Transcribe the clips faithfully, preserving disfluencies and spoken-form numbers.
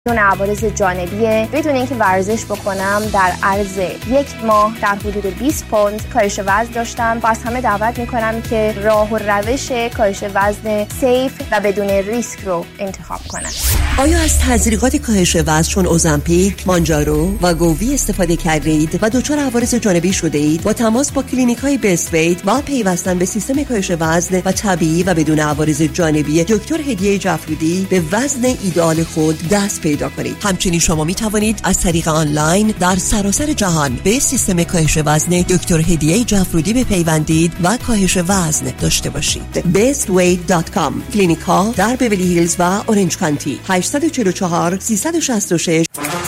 بدون عوارض جانبی بدون اینکه ورزش بکنم در عرض یک ماه در حدود بیست پوند کاهش وزن داشتم و از همه دعوت میکنم که راه و روش کاهش وزن سیف و بدون ریسک رو انتخاب کنم. آیا از تزریقات کاهش وزن چون اوزمپیک، مانجارو و گووی استفاده کردید و دچار عوارض جانبی شده اید؟ با تماس با کلینیک های بیست ویت و پیوستن به سیستم کاهش وزن و طبیعی و بدون عوارض جانبی دکتر هدیه جعفرودی به وزن ایدئال خود دست پیدا کنید. همچنین شما می توانید از طریق آنلاین در سراسر جهان به سیستم کاهش وزن دکتر هدیه جعفرودی بپیوندید و کاهش وزن داشته باشید. بیست ویت دات کام. کلینیک ها در بیولی هیلز و اورنج کانتی. هشت چهار چهار سه شش شش.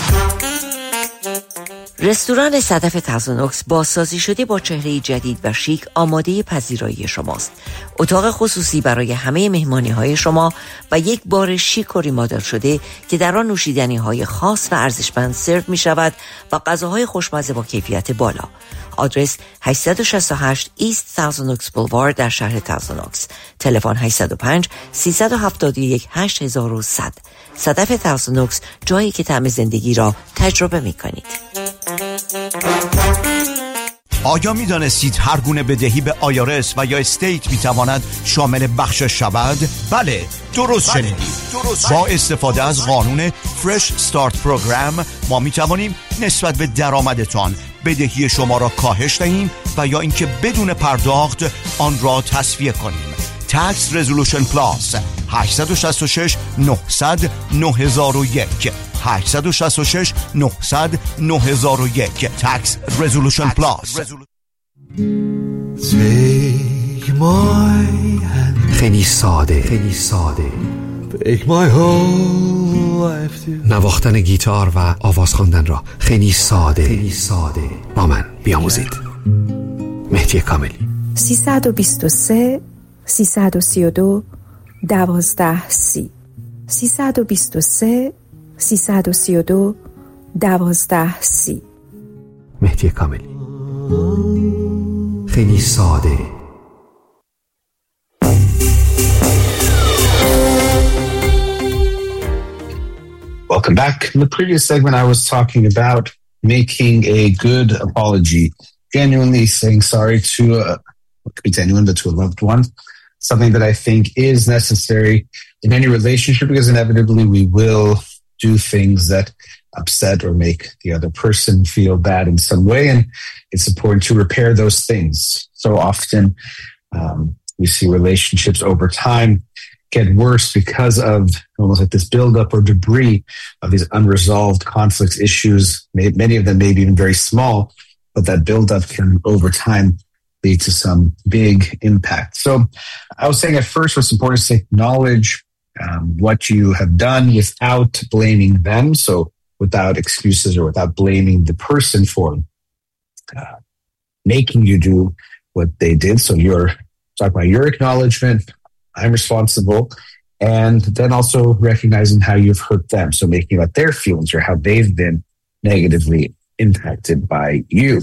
رستوران صدف تازونوکس بازسازی شده با چهره جدید و شیک آماده پذیرایی شماست. اتاق خصوصی برای همه مهمانی های شما و یک بار شیک و ریمادل شده که در آن نوشیدنی های خاص و ارزشمند سرو می شود و غذاهای خوشمزه با کیفیت بالا. آدرس هشت شش هشت ایست تازونوکس بولوارد در شهر تازونوکس. تلفن هشت صفر پنج سه هفت یک هشت یک صفر صفر. صدف تازونوکس، جایی که طعم زندگی را تجربه می کنید. آیا می دانستید هر گونه بدهی به آیارس و یا استیت می تواند شامل بخشش شود؟ بله، درست شنیدید. با استفاده از قانون فرش استارت پروگرام ما می توانیم نسبت به درآمدتان بدهی شما را کاهش دهیم و یا اینکه بدون پرداخت آن را تصفیه کنیم. Tax Resolution Plus هشت شش شش نه صفر صفر نه صفر یک هشت شش شش نه صفر صفر نه صفر یک Tax Resolution Plus. Take my hand. خیلی ساده خیلی ساده Take my whole life to. نواختن گیتار و آواز خواندن را خیلی ساده خیلی ساده با من بیاموزید. مهدی کاملی. سیصد و بیست و سه سیصد و سی و دو دوازده سی سیصد و بیست و سه سیصد و سی و دو دوازده سی. مهدی کاملی. خیلی ساده. Welcome back. In the previous segment, I was talking about making a good apology, genuinely saying sorry to a, it could be to anyone, but to a loved one. Something that I think is necessary in any relationship, because inevitably we will do things that upset or make the other person feel bad in some way, and it's important to repair those things. So often um, we see relationships over time get worse because of almost like this buildup or debris of these unresolved conflicts, issues. Many of them may be even very small, but that buildup can over time lead to some big impact. So I was saying at first what's important is to acknowledge um, what you have done without blaming them. So without excuses or without blaming the person for uh, making you do what they did. So you're talking about your acknowledgement, I'm responsible, and then also recognizing how you've hurt them. So making about their feelings or how they've been negatively impacted by you.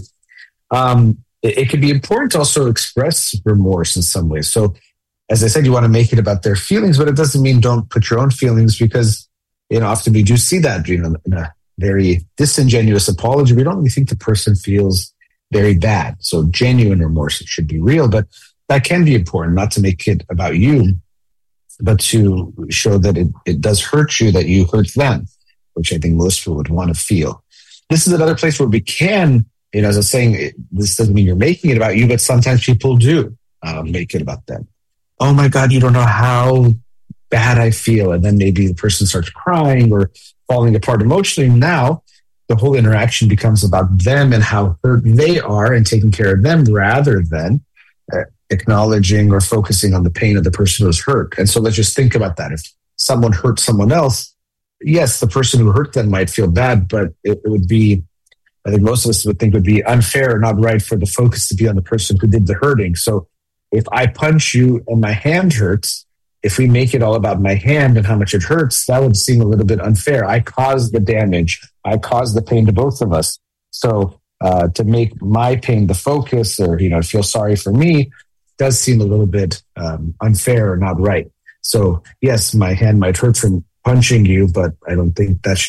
Um, it, it can be important to also express remorse in some ways. So as I said, you want to make it about their feelings, but it doesn't mean don't put your own feelings, because, you know, often we do see that, you know, in a very disingenuous apology. We don't really think the person feels very bad. So genuine remorse, it should be real, but that can be important, not to make it about you, but to show that it, it does hurt you, that you hurt them, which I think most people would want to feel. This is another place where we can, you know, as I was saying, it, this doesn't mean you're making it about you, but sometimes people do um, make it about them. Oh my God, you don't know how bad I feel. And then maybe the person starts crying or falling apart emotionally. Now the whole interaction becomes about them and how hurt they are and taking care of them rather than uh, acknowledging or focusing on the pain of the person who's hurt. And so let's just think about that. If someone hurt someone else, yes, the person who hurt them might feel bad, but it, it would be, I think most of us would think it would be unfair or not right for the focus to be on the person who did the hurting. So if I punch you and my hand hurts, if we make it all about my hand and how much it hurts, that would seem a little bit unfair. I caused the damage. I caused the pain to both of us. So uh, to make my pain the focus, or, you know, feel sorry for me, does seem a little bit um, unfair or not right. So yes, my hand might hurt from punching you, but I don't think that should